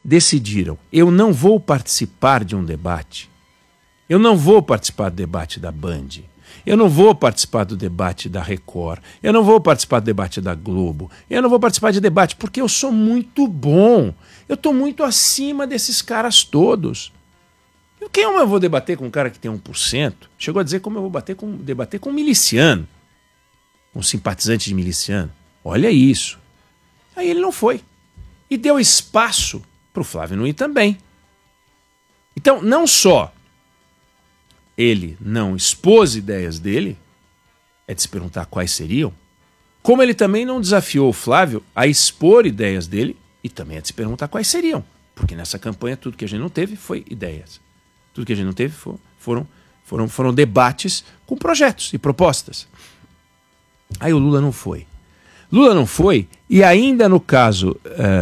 decidiram: eu não vou participar de um debate, eu não vou participar do debate da Band, eu não vou participar do debate da Record, eu não vou participar do debate da Globo, eu não vou participar de debate porque eu sou muito bom, eu estou muito acima desses caras todos. Quem eu vou debater com um cara que tem 1%? Chegou a dizer como eu vou debater com um miliciano, um simpatizante de miliciano. Olha isso. Aí ele não foi. E deu espaço para o Flávio não ir também. Então, não só ele não expôs ideias dele, é de se perguntar quais seriam, como ele também não desafiou o Flávio a expor ideias dele, e também é de se perguntar quais seriam. Porque nessa campanha tudo que a gente não teve foi ideias. Tudo que a gente não teve foram debates com projetos e propostas. Aí o Lula não foi. Lula não foi, e ainda no caso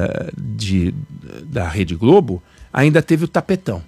da Rede Globo, ainda teve o tapetão.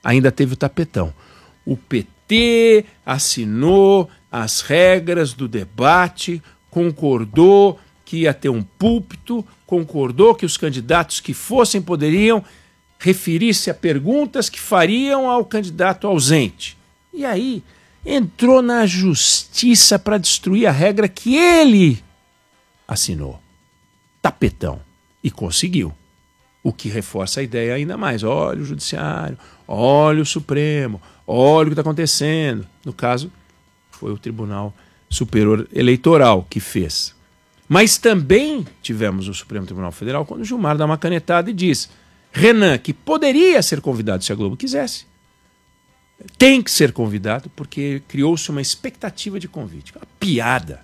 O PT assinou as regras do debate, concordou que ia ter um púlpito, concordou que os candidatos que fossem poderiam referir-se a perguntas que fariam ao candidato ausente. E aí entrou na justiça para destruir a regra que ele assinou. Tapetão. E conseguiu. O que reforça a ideia ainda mais. Olha o Judiciário, olha o Supremo, olha o que está acontecendo. No caso, foi o Tribunal Superior Eleitoral que fez. Mas também tivemos o Supremo Tribunal Federal quando o Gilmar dá uma canetada e diz: Renan, que poderia ser convidado se a Globo quisesse, tem que ser convidado porque criou-se uma expectativa de convite. Uma piada.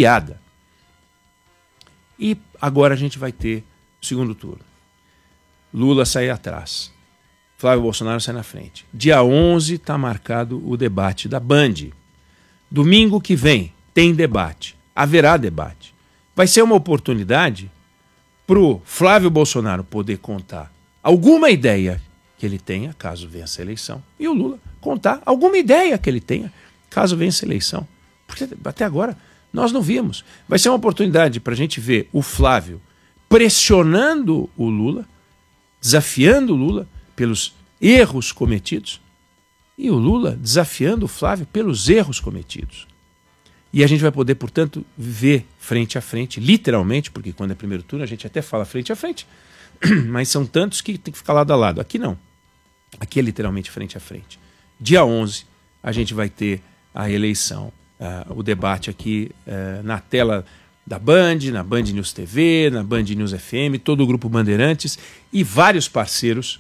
E agora a gente vai ter o segundo turno. Lula sai atrás. Flávio Bolsonaro sai na frente. Dia 11 está marcado o debate da Band. Domingo que vem tem debate. Haverá debate. Vai ser uma oportunidade para o Flávio Bolsonaro poder contar alguma ideia que ele tenha, caso vença a eleição, e o Lula contar alguma ideia que ele tenha, caso vença a eleição. Porque até agora nós não vimos. Vai ser uma oportunidade para a gente ver o Flávio pressionando o Lula, desafiando o Lula pelos erros cometidos, e o Lula desafiando o Flávio pelos erros cometidos. E a gente vai poder, portanto, ver frente a frente, literalmente, porque quando é primeiro turno a gente até fala frente a frente, mas são tantos que tem que ficar lado a lado. Aqui não. Aqui é literalmente frente a frente. Dia 11 a gente vai ter a eleição, o debate aqui na tela da Band, na Band News TV, na Band News FM, todo o Grupo Bandeirantes e vários parceiros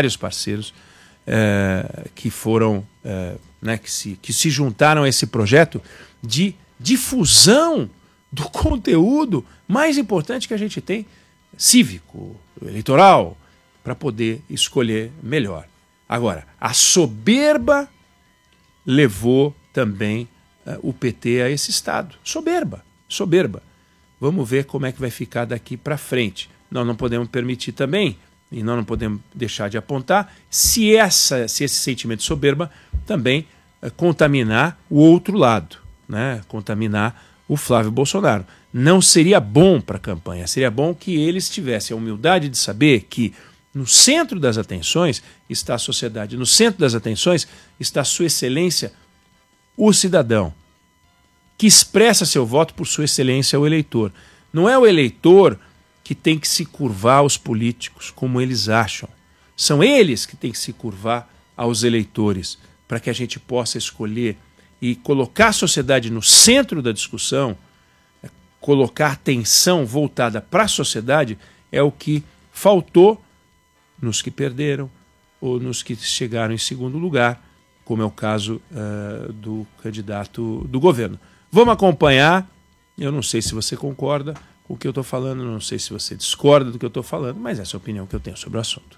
que foram, que se juntaram a esse projeto de difusão do conteúdo mais importante que a gente tem, cívico, eleitoral, para poder escolher melhor. Agora, a soberba levou também o PT a esse estado. Soberba. Vamos ver como é que vai ficar daqui para frente. Nós não podemos permitir também, e nós não podemos deixar de apontar, se esse sentimento de soberba também contaminar o outro lado, né? Contaminar o Flávio Bolsonaro. Não seria bom para a campanha, seria bom que eles tivessem a humildade de saber que no centro das atenções está a sociedade, no centro das atenções está a sua excelência, o cidadão, que expressa seu voto por sua excelência, o eleitor. Não é o eleitor que tem que se curvar aos políticos, como eles acham. São eles que têm que se curvar aos eleitores, para que a gente possa escolher e colocar a sociedade no centro da discussão, colocar atenção voltada para a sociedade, é o que faltou nos que perderam ou nos que chegaram em segundo lugar, como é o caso do candidato do governo. Vamos acompanhar. Eu não sei se você concorda com o que eu estou falando, não sei se você discorda do que eu estou falando, mas essa é a opinião que eu tenho sobre o assunto.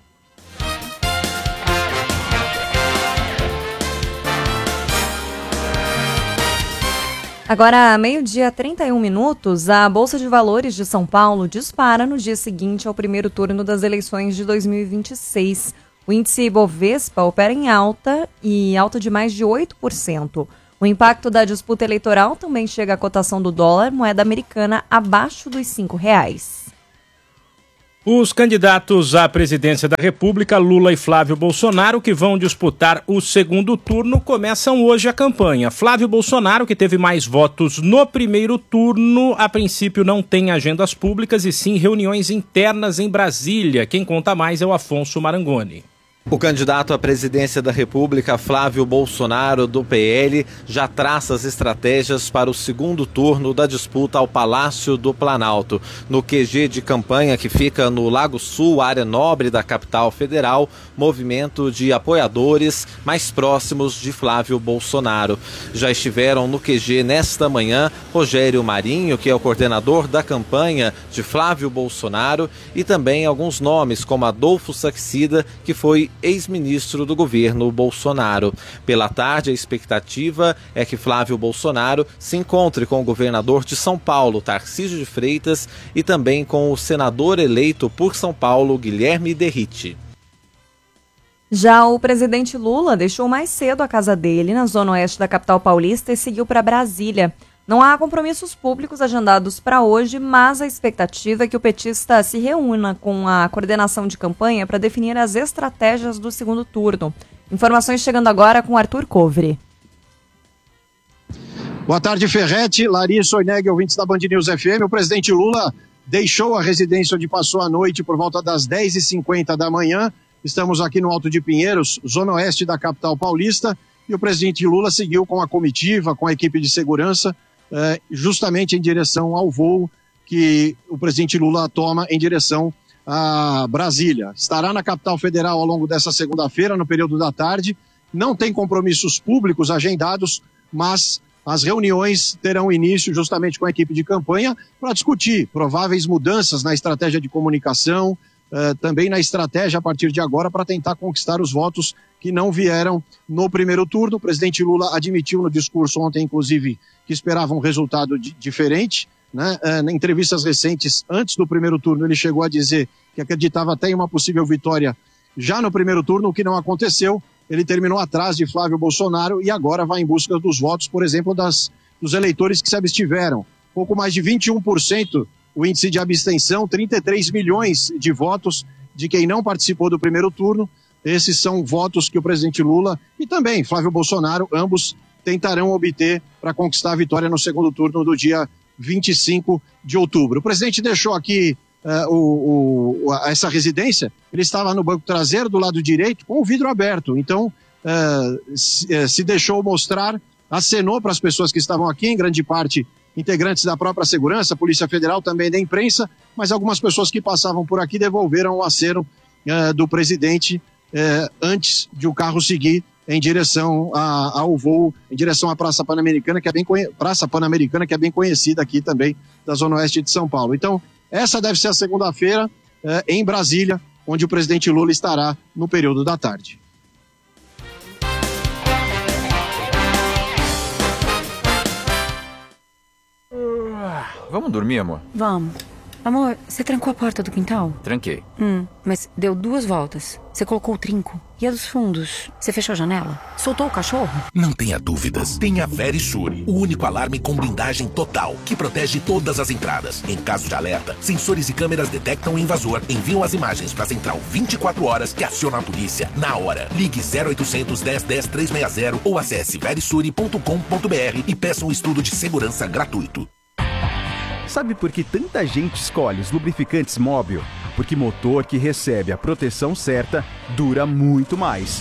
Agora, meio-dia 31 minutos, a Bolsa de Valores de São Paulo dispara no dia seguinte ao primeiro turno das eleições de 2026. O índice Ibovespa opera em alta e alta de mais de 8%. O impacto da disputa eleitoral também chega à cotação do dólar, moeda americana, abaixo dos R$ 5. Os candidatos à presidência da República, Lula e Flávio Bolsonaro, que vão disputar o segundo turno, começam hoje a campanha. Flávio Bolsonaro, que teve mais votos no primeiro turno, a princípio não tem agendas públicas e sim reuniões internas em Brasília. Quem conta mais é o Afonso Marangoni. O candidato à presidência da República, Flávio Bolsonaro, do PL, já traça as estratégias para o segundo turno da disputa ao Palácio do Planalto. No QG de campanha, que fica no Lago Sul, área nobre da capital federal, movimento de apoiadores mais próximos de Flávio Bolsonaro. Já estiveram no QG nesta manhã Rogério Marinho, que é o coordenador da campanha de Flávio Bolsonaro, e também alguns nomes como Adolfo Saxida, que foi ex-ministro do governo Bolsonaro. Pela tarde, a expectativa é que Flávio Bolsonaro se encontre com o governador de São Paulo, Tarcísio de Freitas, e também com o senador eleito por São Paulo, Guilherme Derrite. Já o presidente Lula deixou mais cedo a casa dele, na zona oeste da capital paulista, e seguiu para Brasília. Não há compromissos públicos agendados para hoje, mas a expectativa é que o petista se reúna com a coordenação de campanha para definir as estratégias do segundo turno. Informações chegando agora com Arthur Covre. Boa tarde, Ferretti, Larissa, Oineg, ouvintes da Band News FM. O presidente Lula deixou a residência onde passou a noite por volta das 10h50 da manhã. Estamos aqui no Alto de Pinheiros, zona oeste da capital paulista, e o presidente Lula seguiu com a comitiva, com a equipe de segurança, justamente em direção ao voo que o presidente Lula toma em direção a Brasília. Estará na capital federal ao longo dessa segunda-feira, no período da tarde. Não tem compromissos públicos agendados, mas as reuniões terão início justamente com a equipe de campanha para discutir prováveis mudanças na estratégia de comunicação, também na estratégia a partir de agora para tentar conquistar os votos que não vieram no primeiro turno. O presidente Lula admitiu no discurso ontem, inclusive, que esperava um resultado diferente, né? Em entrevistas recentes, antes do primeiro turno, ele chegou a dizer que acreditava até em uma possível vitória já no primeiro turno, o que não aconteceu. Ele terminou atrás de Flávio Bolsonaro e agora vai em busca dos votos, por exemplo, dos eleitores que se abstiveram. Pouco mais de 21% o índice de abstenção, 33 milhões de votos de quem não participou do primeiro turno. Esses são votos que o presidente Lula e também Flávio Bolsonaro, ambos tentarão obter para conquistar a vitória no segundo turno do dia 25 de outubro. O presidente deixou aqui essa residência, ele estava no banco traseiro do lado direito com o vidro aberto, então se deixou mostrar, acenou para as pessoas que estavam aqui, em grande parte integrantes da própria segurança, Polícia Federal, também da imprensa, mas algumas pessoas que passavam por aqui devolveram o aceno do presidente antes de o carro seguir em direção ao voo, em direção à Praça Pan-Americana, que é bem conhecida aqui também da Zona Oeste de São Paulo. Então, essa deve ser a segunda-feira em Brasília, onde o presidente Lula estará no período da tarde. Vamos dormir, amor? Vamos. Amor, você trancou a porta do quintal? Tranquei. Mas deu 2 voltas. Você colocou o trinco. E a dos fundos? Você fechou a janela? Soltou o cachorro? Não tenha dúvidas. Tem a Verisure, o único alarme com blindagem total, que protege todas as entradas. Em caso de alerta, sensores e câmeras detectam o invasor, enviam as imagens para a central 24 horas que aciona a polícia na hora. Ligue 0800 10 10 360 ou acesse verisure.com.br e peça um estudo de segurança gratuito. Sabe por que tanta gente escolhe os lubrificantes Móbil? Porque motor que recebe a proteção certa dura muito mais.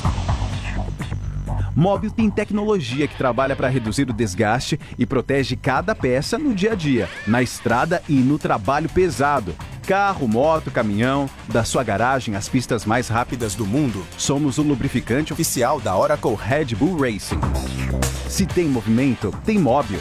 Móbil tem tecnologia que trabalha para reduzir o desgaste e protege cada peça no dia a dia, na estrada e no trabalho pesado. Carro, moto, caminhão, da sua garagem às pistas mais rápidas do mundo, somos o lubrificante oficial da Oracle Red Bull Racing. Se tem movimento, tem Móbil.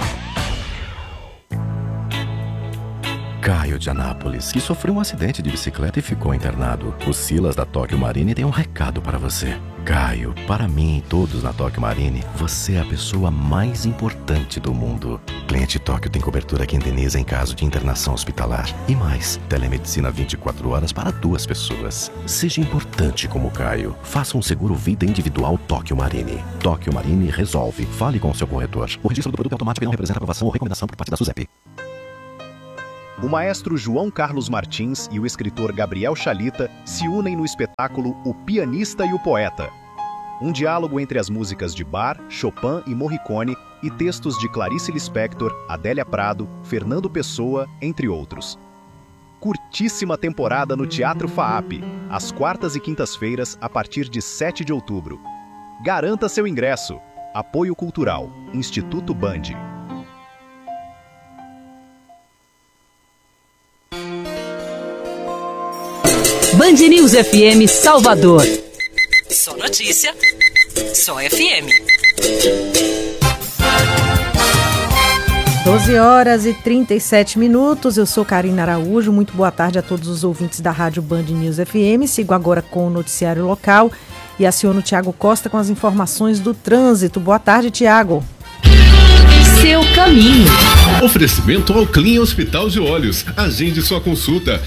Caio de Anápolis, que sofreu um acidente de bicicleta e ficou internado. O Silas da Tóquio Marine tem um recado para você. Caio, para mim e todos na Tóquio Marine, você é a pessoa mais importante do mundo. Cliente Tóquio tem cobertura que indeniza em caso de internação hospitalar. E mais, telemedicina 24 horas para 2 pessoas. Seja importante como Caio. Faça um seguro vida individual Tóquio Marine. Tóquio Marine resolve. Fale com o seu corretor. O registro do produto automático não representa aprovação ou recomendação por parte da SUSEP. O maestro João Carlos Martins e o escritor Gabriel Chalita se unem no espetáculo O Pianista e o Poeta. Um diálogo entre as músicas de Bach, Chopin e Morricone e textos de Clarice Lispector, Adélia Prado, Fernando Pessoa, entre outros. Curtíssima temporada no Teatro FAAP, às quartas e quintas-feiras, a partir de 7 de outubro. Garanta seu ingresso. Apoio Cultural, Instituto Band. Band News FM Salvador. Só notícia, só FM. 12h37. Eu sou Karina Araújo. Muito boa tarde a todos os ouvintes da Rádio Band News FM. Sigo agora com o noticiário local e aciono o Tiago Costa com as informações do trânsito. Boa tarde, Tiago. Seu caminho. Oferecimento Alclin Hospital de Olhos. Agende sua consulta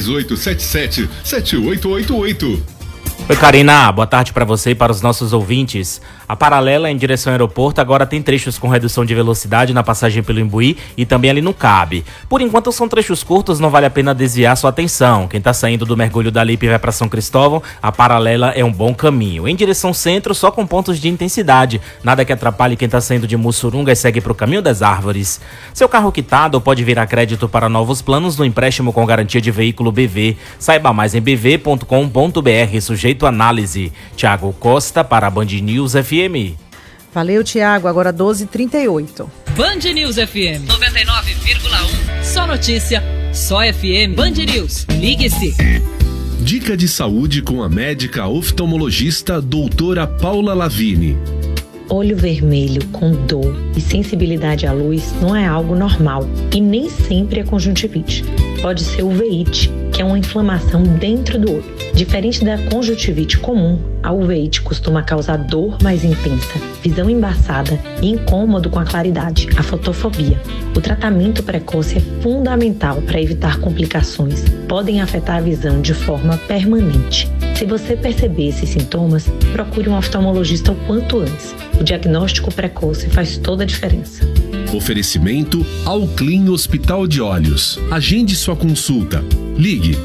3877-7888. Oi, Karina, boa tarde para você e para os nossos ouvintes. A paralela em direção ao aeroporto agora tem trechos com redução de velocidade na passagem pelo Imbuí e também ali no Cabe. Por enquanto são trechos curtos, não vale a pena desviar sua atenção. Quem está saindo do mergulho da Lipe e vai para São Cristóvão, a paralela é um bom caminho. Em direção centro, só com pontos de intensidade. Nada que atrapalhe quem está saindo de Mussurunga e segue para o Caminho das Árvores. Seu carro quitado pode virar crédito para novos planos no empréstimo com garantia de veículo BV. Saiba mais em bv.com.br, sujeito à análise. Tiago Costa para a Band News FM. Valeu, Tiago. Agora 12h38. Band News FM 99,1. Só notícia, só FM. Band News. Ligue-se. Dica de saúde com a médica oftalmologista doutora Paula Lavigne. Olho vermelho com dor e sensibilidade à luz não é algo normal e nem sempre é conjuntivite. Pode ser uveíte, que é uma inflamação dentro do olho. Diferente da conjuntivite comum, a uveíte costuma causar dor mais intensa, visão embaçada e incômodo com a claridade, a fotofobia. O tratamento precoce é fundamental para evitar complicações. Podem afetar a visão de forma permanente. Se você perceber esses sintomas, procure um oftalmologista o quanto antes. O diagnóstico precoce faz toda a diferença. Oferecimento Alclin Hospital de Olhos. Agende sua consulta. Ligue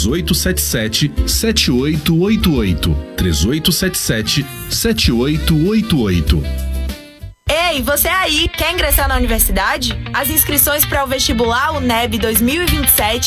3877-7888. 3877-7888. Ei, você aí, quer ingressar na universidade? As inscrições para o vestibular UNEB 2027